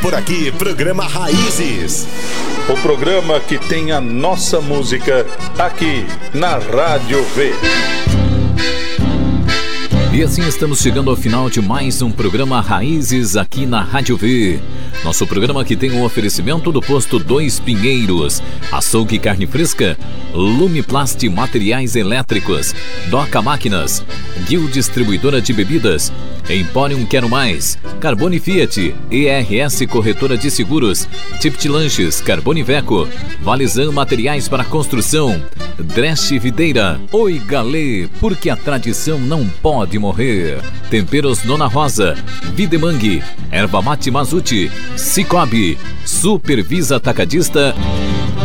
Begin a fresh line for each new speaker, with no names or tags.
por aqui, programa Raízes.
O programa que tem a nossa música aqui na Rádio V.
E assim estamos chegando ao final de mais um programa Raízes aqui na Rádio V. Nosso programa que tem um oferecimento do posto Dois Pinheiros, Açougue Carne Fresca, Lumiplast Materiais Elétricos, Doca Máquinas, Guil Distribuidora de Bebidas, Emporium Quero Mais, Carbone Fiat, ERS Corretora de Seguros, Tipt Lanches, Carbone Veco, Valizan Materiais para Construção, Dresch Videira, Oi Galê, porque a tradição não pode morrer. Temperos Nona Rosa, Videmangue, Erva Mate Mazuti, Cicobi, Supervisa Atacadista